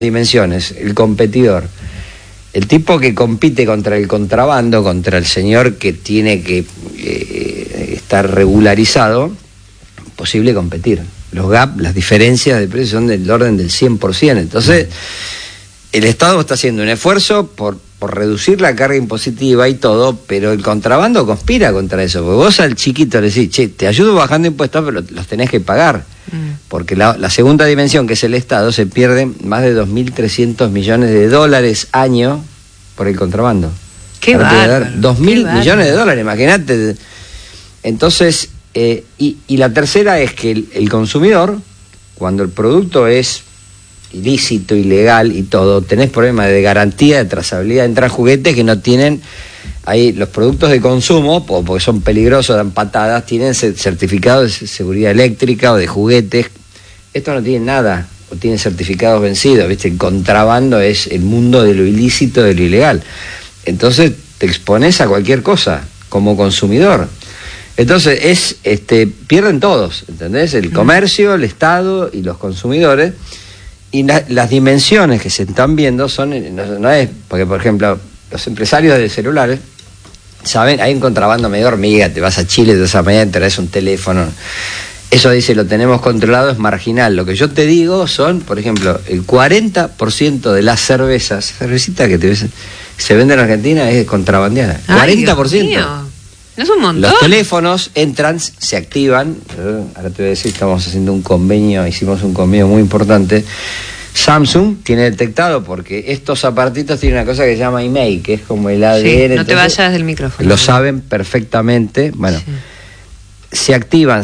dimensiones, el competidor, el tipo que compite contra el contrabando, contra el señor que tiene que estar regularizado, posible competir. Los gaps, las diferencias de precios son del orden del 100%. Entonces, el Estado está haciendo un esfuerzo por reducir la carga impositiva y todo, pero el contrabando conspira contra eso. Porque vos al chiquito le decís, che, te ayudo bajando impuestos, pero los tenés que pagar. Porque la segunda dimensión, que es el Estado, se pierde más de 2.300 millones de dólares año por el contrabando. ¡Qué bárbaro! 2.000 millones de dólares, imagínate. Entonces, y la tercera es que el consumidor, cuando el producto es ilícito, ilegal y todo, tenés problemas de garantía, de trazabilidad. Entran juguetes que no tienen, ahí los productos de consumo, porque son peligrosos, dan patadas, tienen certificado de seguridad eléctrica o de juguetes. Esto no tiene nada, o tiene certificados vencidos, ¿viste? El contrabando es el mundo de lo ilícito, de lo ilegal. Entonces te expones a cualquier cosa como consumidor. Entonces pierden todos, ¿entendés? El comercio, el Estado y los consumidores. Y las dimensiones que se están viendo no es, porque por ejemplo, los empresarios de celulares saben, hay un contrabando medio hormiga, te vas a Chile, te vas a Miami, te traes un teléfono. Eso dice, lo tenemos controlado, es marginal. Lo que yo te digo son, por ejemplo, el 40% de las cervecitas que se venden en Argentina es contrabandeada. Ay, 40%. Dios mío. No es un montón. Los teléfonos entran, se activan. Ahora te voy a decir, estamos haciendo un convenio, hicimos un convenio muy importante. Samsung tiene detectado, porque estos aparatitos tienen una cosa que se llama email, que es como el ADN. Sí, no te vayas del micrófono. Lo saben perfectamente. Bueno, sí. Se activan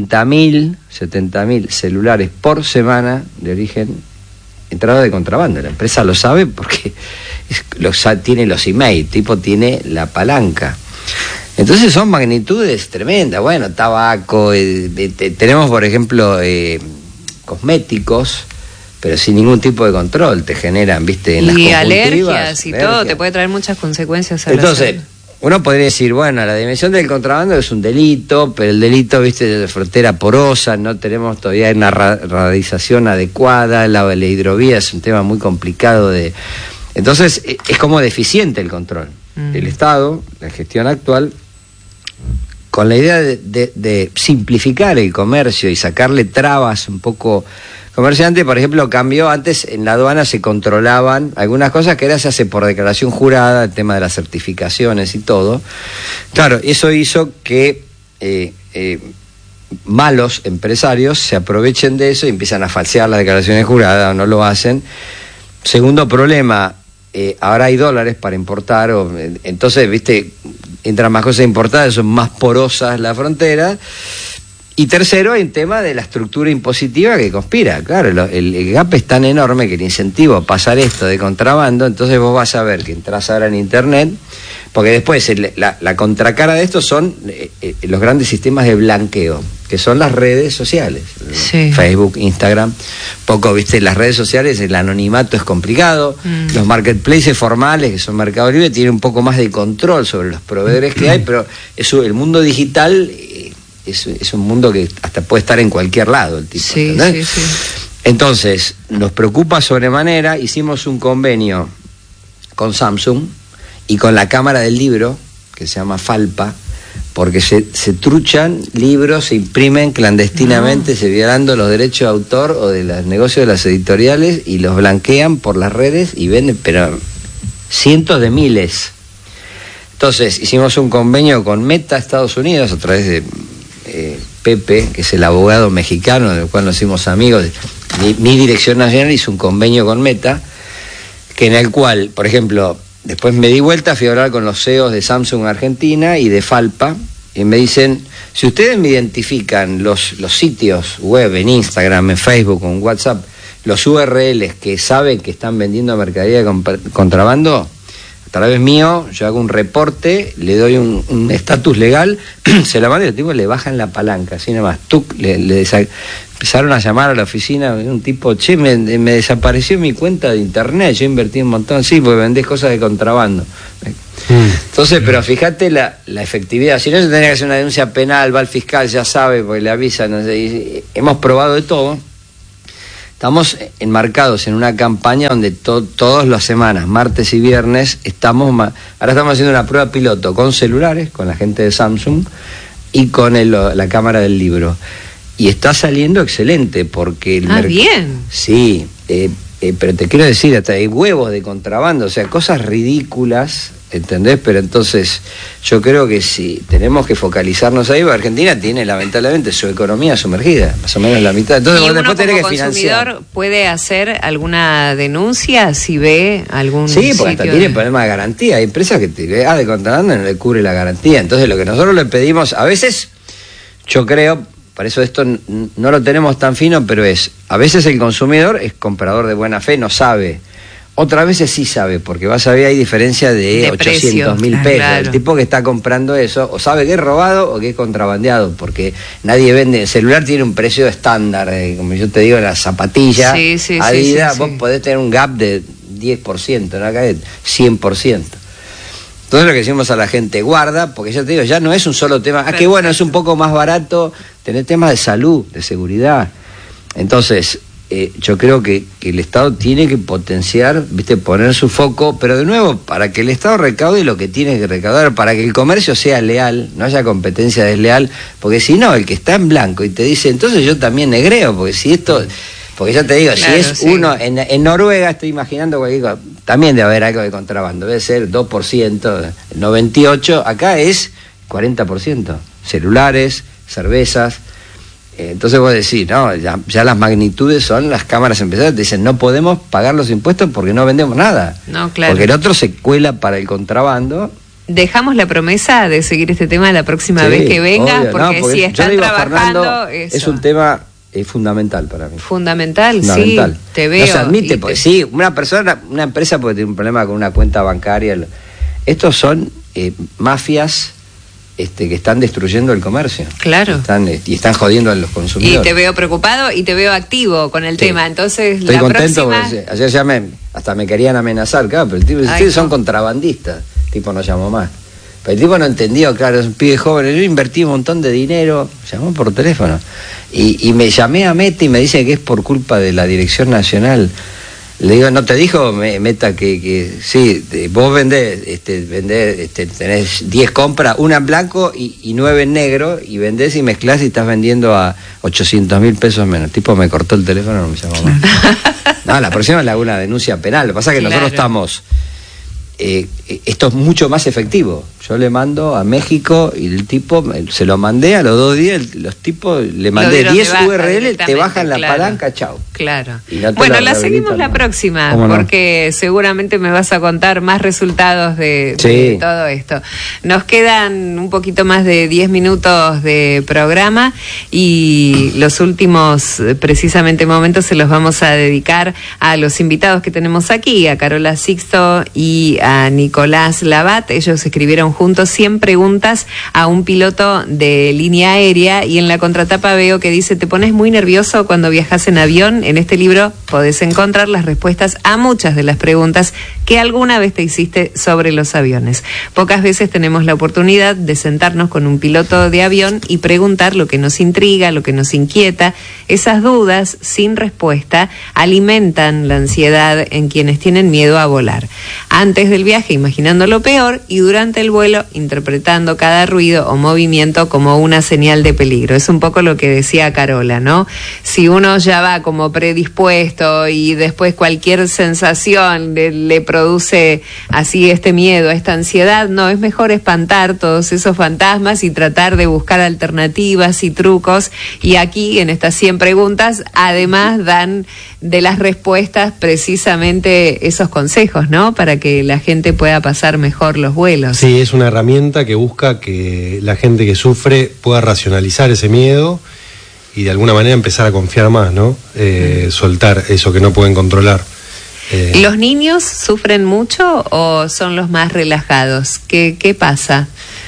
70.000 celulares por semana de origen entrada de contrabando. La empresa lo sabe porque tiene los email, tipo tiene la palanca. Entonces son magnitudes tremendas. Bueno, tabaco, tenemos por ejemplo cosméticos, pero sin ningún tipo de control, te generan, viste, en las conjuntivas, alergias y todo, te puede traer muchas consecuencias a Entonces, uno podría decir, bueno, la dimensión del contrabando es un delito, pero el delito, viste, de frontera porosa, no tenemos todavía una radialización adecuada, la hidrovía es un tema muy complicado entonces es como deficiente el control. El Estado, la gestión actual, con la idea de simplificar el comercio y sacarle trabas un poco comerciante, por ejemplo, cambió, antes en la aduana se controlaban algunas cosas que ahora se hace por declaración jurada, el tema de las certificaciones y todo. Claro, eso hizo que malos empresarios se aprovechen de eso y empiezan a falsear las declaraciones juradas o no lo hacen. Segundo problema, ahora hay dólares para importar, entonces, viste, entran más cosas importadas, son más porosas las fronteras. Y tercero, hay un tema de la estructura impositiva que conspira. Claro, el gap es tan enorme que el incentivo a pasar esto de contrabando, entonces vos vas a ver que entras ahora en internet, porque después la contracara de esto son los grandes sistemas de blanqueo, que son las redes sociales. Sí. Facebook, Instagram, poco, viste, las redes sociales, el anonimato es complicado, los marketplaces formales, que son Mercado Libre, tienen un poco más de control sobre los proveedores que hay, pero el mundo digital es un mundo que hasta puede estar en cualquier lado el tipo. Sí. Entonces, nos preocupa sobremanera, hicimos un convenio con Samsung y con la Cámara del Libro, que se llama Falpa, porque se truchan libros, se imprimen clandestinamente, se violando los derechos de autor o de los negocios de las editoriales, y los blanquean por las redes y venden, pero cientos de miles. Entonces, hicimos un convenio con Meta Estados Unidos a través de Pepe, que es el abogado mexicano del cual nos hicimos amigos. Mi dirección nacional hizo un convenio con Meta, que en el cual, por ejemplo, después me di vuelta, fui a hablar con los CEOs de Samsung Argentina y de Falpa, y me dicen, si ustedes me identifican los sitios web en Instagram, en Facebook, en WhatsApp, los URLs que saben que están vendiendo mercadería de contrabando, a través mío, yo hago un reporte, le doy un estatus legal, se la mando y el tipo le bajan la palanca, así nada más. Empezaron a llamar a la oficina, un tipo, che, me desapareció mi cuenta de internet, yo invertí un montón, sí, porque vendés cosas de contrabando. Entonces, pero fíjate la efectividad, si no se tendría que hacer una denuncia penal, va al fiscal, ya sabe, porque le avisan, no sé, hemos probado de todo. estamos enmarcados en una campaña donde todas las semanas, martes y viernes, ahora estamos haciendo una prueba piloto con celulares, con la gente de Samsung y con la cámara del libro. Y está saliendo excelente porque bien. Sí, pero te quiero decir, hasta hay huevos de contrabando, o sea, cosas ridículas, ¿entendés? Pero entonces yo creo que sí, tenemos que focalizarnos ahí, porque Argentina tiene lamentablemente su economía sumergida, más o menos la mitad. Entonces, ¿y uno después tenés como que financiar. consumidor puede hacer alguna denuncia si ve algún Sí, porque hasta tiene problema de garantía. Hay empresas que de contrabando no le cubre la garantía. Entonces lo que nosotros le pedimos, a veces, yo creo, por eso esto no lo tenemos tan fino, pero a veces el consumidor es comprador de buena fe, no sabe. Otras veces sí sabe, porque vas a ver hay diferencia de 800.000 pesos. Claro. El tipo que está comprando eso, o sabe que es robado o que es contrabandeado, porque nadie vende. El celular tiene un precio estándar, como yo te digo, la zapatilla Adidas, vos podés tener un gap de 10%, ¿no? Acá es 100%. Entonces lo que decimos a la gente, guarda, porque ya te digo, ya no es un solo tema. Que bueno, es un poco más barato tener temas de salud, de seguridad. Entonces, yo creo que el Estado tiene que potenciar, poner su foco, pero de nuevo, para que el Estado recaude lo que tiene que recaudar, para que el comercio sea leal, no haya competencia desleal, porque si no, el que está en blanco y te dice, entonces yo también negreo, porque si esto... Porque ya te digo, claro, si es uno, en Noruega estoy imaginando cualquier cosa, también debe haber algo de contrabando, debe ser 2%, 98%, acá es 40%, celulares, cervezas. Entonces vos decís, no, ya las magnitudes son, las cámaras empresariales te dicen, no podemos pagar los impuestos porque no vendemos nada. No, claro. Porque el otro se cuela para el contrabando. Dejamos la promesa de seguir este tema la próxima vez que vengas, porque si están trabajando... Fernando, es un tema... Es fundamental para mí. Fundamental, sí, te veo. No se admite, porque sí, una empresa puede tener un problema con una cuenta bancaria. Estos son mafias que están destruyendo el comercio. Claro. Y están jodiendo a los consumidores. Y te veo preocupado y te veo activo con el tema. Entonces, estoy contento porque ayer ya hasta me querían amenazar, claro, pero el tipo, ustedes son contrabandistas. El tipo no llamó más. Pero el tipo no entendió, claro, es un pibe joven. Yo invertí un montón de dinero, llamó por teléfono. Y me llamé a Meta y me dice que es por culpa de la Dirección Nacional. Le digo, ¿no te dijo Meta que sí, vos vendés, tenés 10 compras, una en blanco y 9 en negro, y vendés y mezclás y estás vendiendo a 800.000 pesos menos? El tipo me cortó el teléfono, no me llamó más. No, la próxima le hago una denuncia penal. Lo que pasa es que nosotros estamos... esto es mucho más efectivo. Yo le mando a México y el tipo, se lo mandé a los 2 días, los tipos, le mandé 10 URL, te bajan la palanca, chao. Claro. Bueno, la seguimos la próxima, porque seguramente me vas a contar más resultados de todo esto. Nos quedan un poquito más de 10 minutos de programa y los últimos, precisamente, momentos se los vamos a dedicar a los invitados que tenemos aquí, a Carola Sixto y a Nicolás Labat. Ellos escribieron juntos 100 preguntas a un piloto de línea aérea, y en la contratapa veo que dice: ¿te pones muy nervioso cuando viajas en avión? En este libro podés encontrar las respuestas a muchas de las preguntas que alguna vez te hiciste sobre los aviones. Pocas veces tenemos la oportunidad de sentarnos con un piloto de avión y preguntar lo que nos intriga, lo que nos inquieta. Esas dudas sin respuesta alimentan la ansiedad en quienes tienen miedo a volar. Antes del viaje imaginando lo peor, y durante el vuelo interpretando cada ruido o movimiento como una señal de peligro. Es un poco lo que decía Carola, ¿no? Si uno ya va como predispuesto y después cualquier sensación le produce así este miedo, esta ansiedad, no, es mejor espantar todos esos fantasmas y tratar de buscar alternativas y trucos. Y aquí, en estas 100 preguntas, además dan de las respuestas precisamente esos consejos, ¿no? Para que la gente pueda pasar mejor los vuelos. Sí, es una herramienta que busca que la gente que sufre pueda racionalizar ese miedo y de alguna manera empezar a confiar más, ¿no? Soltar eso que no pueden controlar. ¿Los niños sufren mucho o son los más relajados? ¿Qué pasa?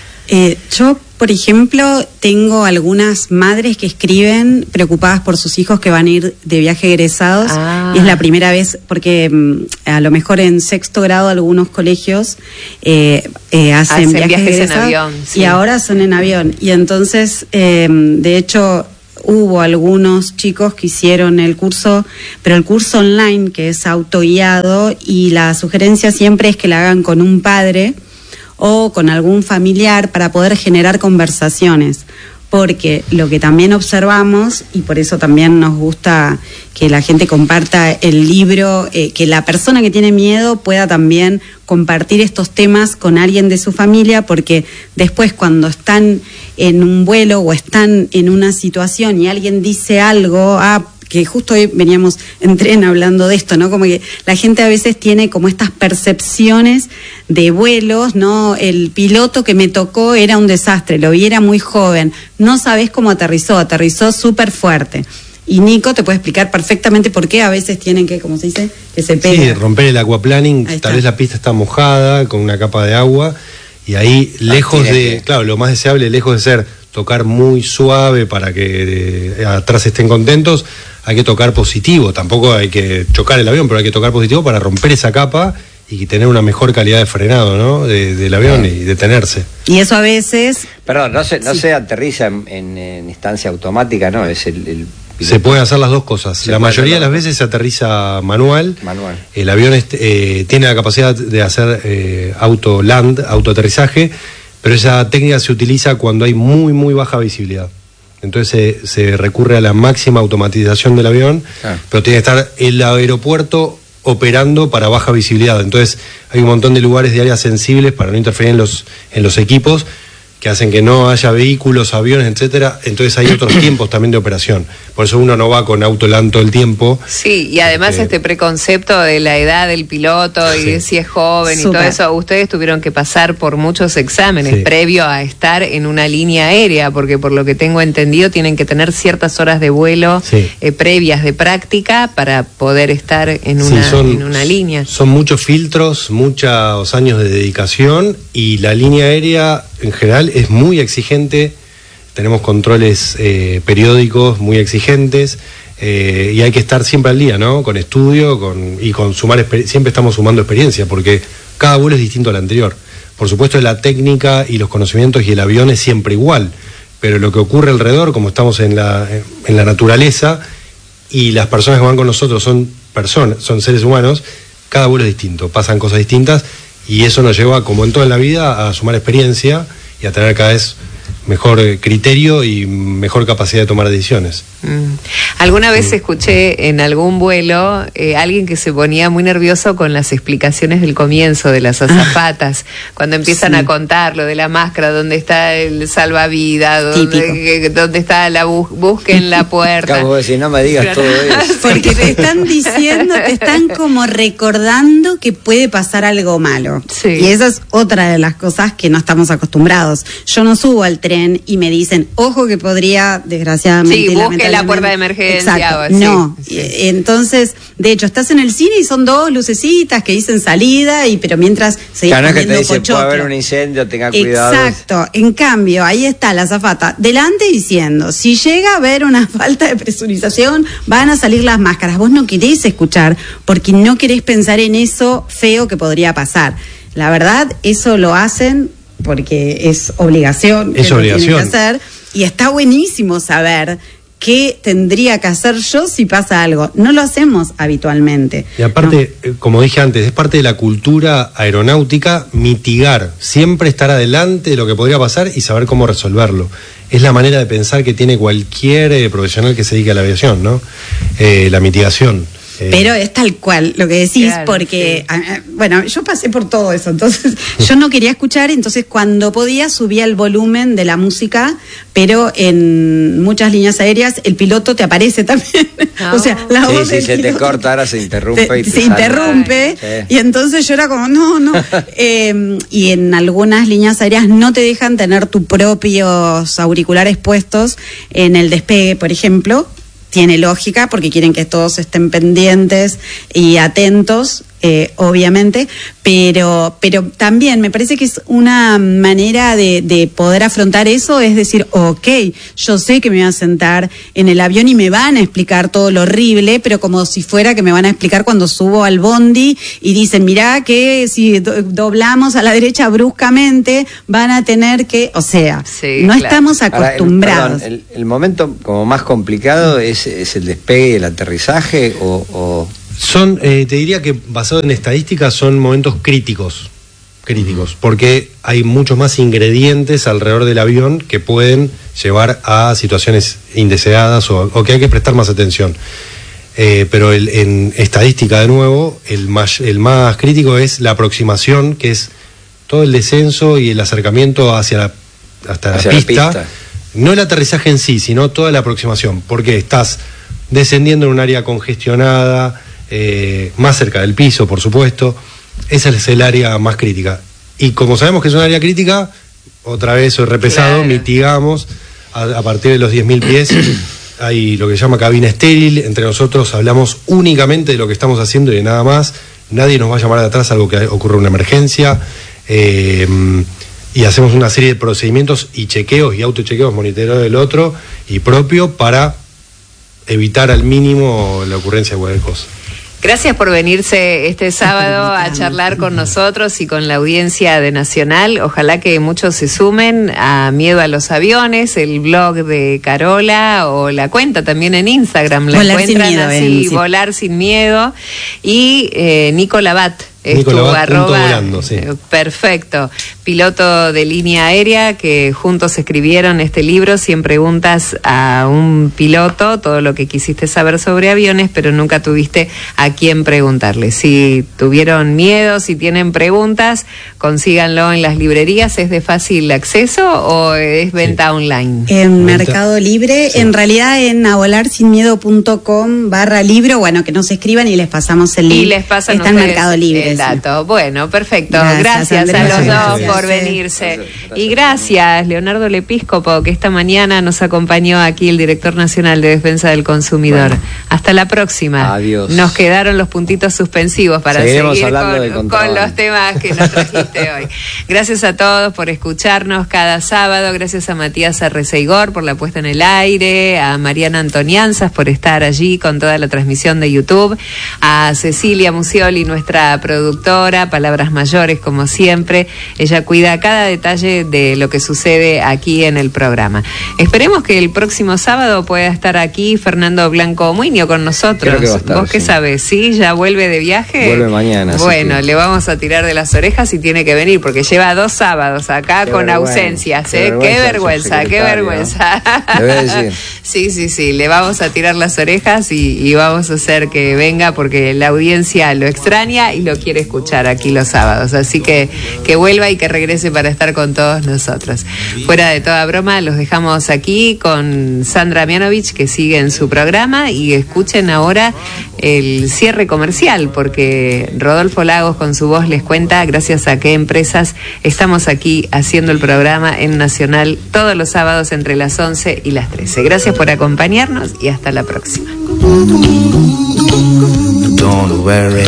Yo, por ejemplo, tengo algunas madres que escriben preocupadas por sus hijos que van a ir de viaje egresados, y es la primera vez, porque a lo mejor en 6º grado algunos colegios hacen viajes egresados en avión, y ahora son en avión, y entonces, de hecho, hubo algunos chicos que hicieron el curso, pero el curso online, que es autoguiado, y la sugerencia siempre es que la hagan con un padre o con algún familiar para poder generar conversaciones. Porque lo que también observamos, y por eso también nos gusta que la gente comparta el libro, que la persona que tiene miedo pueda también compartir estos temas con alguien de su familia, porque después cuando están en un vuelo o están en una situación y alguien dice algo, que justo hoy veníamos en tren hablando de esto, ¿no? Como que la gente a veces tiene como estas percepciones de vuelos, ¿no? El piloto que me tocó era un desastre, lo vi, era muy joven, no sabés cómo aterrizó súper fuerte. Y Nico te puede explicar perfectamente por qué a veces tienen que, ¿cómo se dice? Que se pega. Sí, romper el aquaplaning, tal vez la pista está mojada, con una capa de agua, y ahí lejos de, claro, lo más deseable, lejos de ser tocar muy suave para que atrás estén contentos, hay que tocar positivo, tampoco hay que chocar el avión, pero hay que tocar positivo para romper esa capa y tener una mejor calidad de frenado, ¿no? Del avión y detenerse. Y eso a veces... Perdón, no se aterriza en instancia automática, ¿no? Es el se pueden hacer las dos cosas. La mayoría de las veces se aterriza manual. El avión tiene la capacidad de hacer autoaterrizaje, pero esa técnica se utiliza cuando hay muy, muy baja visibilidad. Entonces se recurre a la máxima automatización del avión, pero tiene que estar el aeropuerto operando para baja visibilidad. Entonces hay un montón de lugares de áreas sensibles para no interferir en los equipos, que hacen que no haya vehículos, aviones, etcétera. Entonces hay otros tiempos también de operación. Por eso uno no va con auto LAN todo el tiempo. Sí, y además este preconcepto de la edad del piloto y de si es joven y todo eso, ustedes tuvieron que pasar por muchos exámenes previo a estar en una línea aérea, porque por lo que tengo entendido tienen que tener ciertas horas de vuelo previas de práctica para poder estar en una línea. Son muchos filtros, muchos años de dedicación, y la línea aérea en general es muy exigente. Tenemos controles periódicos muy exigentes, y hay que estar siempre al día, ¿no? Con estudio y con sumar siempre estamos sumando experiencia, porque cada vuelo es distinto al anterior. Por supuesto, la técnica y los conocimientos y el avión es siempre igual, pero lo que ocurre alrededor, como estamos en la naturaleza, y las personas que van con nosotros son seres humanos, cada vuelo es distinto, pasan cosas distintas, y eso nos lleva, como en toda la vida, a sumar experiencia y a tener cada vez mejor criterio y mejor capacidad de tomar decisiones. Alguna vez escuché en algún vuelo alguien que se ponía muy nervioso con las explicaciones del comienzo de las azafatas, cuando empiezan a contar lo de la máscara, dónde está el salvavidas, dónde está la busquen la puerta. Acabo de decir, no me digas todo eso. Porque te están diciendo, te están como recordando que puede pasar algo malo. Y esa es otra de las cosas que no estamos acostumbrados. Yo no subo al tren y me dicen, ojo que podría, desgraciadamente, busque la puerta de emergencia. Exacto. No, entonces, de hecho, estás en el cine y son 2 lucecitas que dicen salida, pero mientras seguís comiendo que te dice, puede haber un incendio, tenga cuidado. Exacto. En cambio, ahí está la azafata delante diciendo, si llega a haber una falta de presurización, van a salir las máscaras. Vos no querés escuchar porque no querés pensar en eso feo que podría pasar. La verdad, eso lo hacen porque es obligación. Es obligación. Que hacer, y está buenísimo saber qué tendría que hacer yo si pasa algo. No lo hacemos habitualmente. Y aparte, como dije antes, es parte de la cultura aeronáutica mitigar, siempre estar adelante de lo que podría pasar y saber cómo resolverlo. Es la manera de pensar que tiene cualquier profesional que se dedique a la aviación, ¿no? La mitigación. Pero es tal cual lo que decís, porque, bueno, yo pasé por todo eso, entonces yo no quería escuchar, entonces cuando podía subía el volumen de la música, pero en muchas líneas aéreas el piloto te aparece también. O sea, la voz del se te corta, ahora se interrumpe. Se interrumpe, y entonces yo era como, no. Y en algunas líneas aéreas no te dejan tener tus propios auriculares puestos en el despegue, por ejemplo. Tiene lógica porque quieren que todos estén pendientes y atentos, obviamente, pero también me parece que es una manera de poder afrontar eso, es decir, ok, yo sé que me voy a sentar en el avión y me van a explicar todo lo horrible, pero como si fuera que me van a explicar cuando subo al bondi y dicen, mirá que si doblamos a la derecha bruscamente van a tener que, o sea, sí, no estamos acostumbrados. Ahora, el momento como más complicado es el despegue y el aterrizaje o... Son, te diría que basado en estadísticas son momentos críticos, porque hay muchos más ingredientes alrededor del avión que pueden llevar a situaciones indeseadas o que hay que prestar más atención. Pero en estadística, de nuevo, el más crítico es la aproximación, que es todo el descenso y el acercamiento hasta la pista. No el aterrizaje en sí, sino toda la aproximación, porque estás descendiendo en un área congestionada, más cerca del piso, por supuesto. Esa es el área más crítica. Y como sabemos que es un área crítica, otra vez soy repesado, claro. Mitigamos a partir de los 10.000 pies. Hay lo que se llama cabina estéril. Entre nosotros hablamos únicamente de lo que estamos haciendo y de nada más. Nadie nos va a llamar de atrás algo que ocurra una emergencia. Y hacemos una serie de procedimientos y chequeos y autochequeos, monitoreo del otro y propio para evitar al mínimo la ocurrencia de cualquier cosa. Gracias por venirse este sábado a charlar con nosotros y con la audiencia de Nacional. Ojalá que muchos se sumen a Miedo a los Aviones, el blog de Carola o la cuenta también en Instagram. La Volar encuentran sin miedo, así, sí. Volar Sin Miedo. Y Nico Labat. Es tu arroba, volando, sí. Perfecto, piloto de línea aérea que juntos escribieron este libro, 100 preguntas a un piloto, todo lo que quisiste saber sobre aviones, pero nunca tuviste a quién preguntarle. Si tuvieron miedo, si tienen preguntas, consíganlo en las librerías. ¿Es de fácil acceso o es venta online? En Mercado Libre, sí. En realidad en volarsinmiedo.com/libro, bueno, que nos escriban y les pasamos el link. Y les pasan está en Mercado Libre. Dato. Bueno, perfecto. Gracias a los dos por venirse. Y gracias, Leonardo Lepiscopo, que esta mañana nos acompañó aquí, el director nacional de Defensa del Consumidor. Bueno. Hasta la próxima. Adiós. Nos quedaron los puntitos suspensivos para seguir con los temas que nos trajiste hoy. Gracias a todos por escucharnos cada sábado. Gracias a Matías Arreceigor por la puesta en el aire, a Mariana Antonianzas por estar allí con toda la transmisión de YouTube, a Cecilia Musioli, nuestra productora, palabras mayores como siempre. Ella cuida cada detalle de lo que sucede aquí en el programa. Esperemos que el próximo sábado pueda estar aquí Fernando Blanco Muñoz con nosotros. ¿Vos qué sabés? ¿Sí? ¿Ya vuelve de viaje? Vuelve mañana. Bueno, le vamos a tirar de las orejas y tiene que venir porque lleva 2 sábados acá con ausencias. Qué vergüenza. Le voy a decir. Sí, le vamos a tirar las orejas y vamos a hacer que venga porque la audiencia lo extraña y lo quiere escuchar aquí los sábados, así que vuelva y que regrese para estar con todos nosotros. Fuera de toda broma, los dejamos aquí con Sandra Mianovich, que sigue en su programa, y escuchen ahora el cierre comercial, porque Rodolfo Lagos con su voz les cuenta gracias a qué empresas estamos aquí haciendo el programa en Nacional todos los sábados entre las 11 y las 13. Gracias por acompañarnos y hasta la próxima. Don't worry.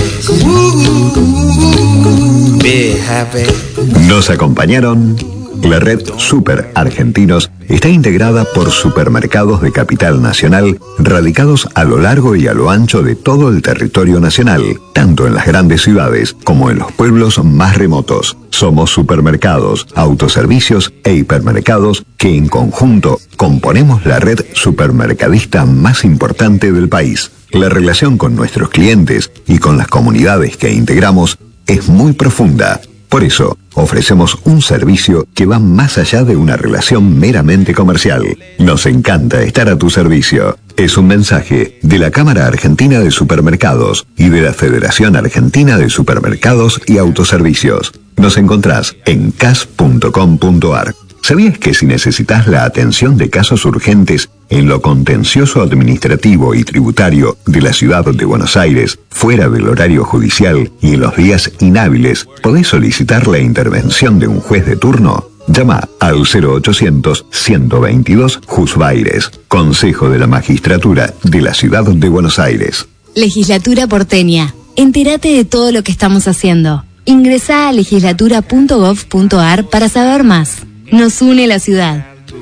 Be happy. Nos acompañaron. La red Super Argentinos está integrada por supermercados de capital nacional radicados a lo largo y a lo ancho de todo el territorio nacional, tanto en las grandes ciudades como en los pueblos más remotos. Somos supermercados, autoservicios e hipermercados que en conjunto componemos la red supermercadista más importante del país. La relación con nuestros clientes y con las comunidades que integramos es muy profunda. Por eso, ofrecemos un servicio que va más allá de una relación meramente comercial. Nos encanta estar a tu servicio. Es un mensaje de la Cámara Argentina de Supermercados y de la Federación Argentina de Supermercados y Autoservicios. Nos encontrás en cas.com.ar. ¿Sabías que si necesitas la atención de casos urgentes en lo contencioso administrativo y tributario de la ciudad de Buenos Aires, fuera del horario judicial y en los días inhábiles, podés solicitar la intervención de un juez de turno? Llama al 0800-122 Jusbaires, Consejo de la Magistratura de la Ciudad de Buenos Aires. Legislatura porteña. Entérate de todo lo que estamos haciendo. Ingresá a legislatura.gov.ar para saber más. Nos une la ciudad.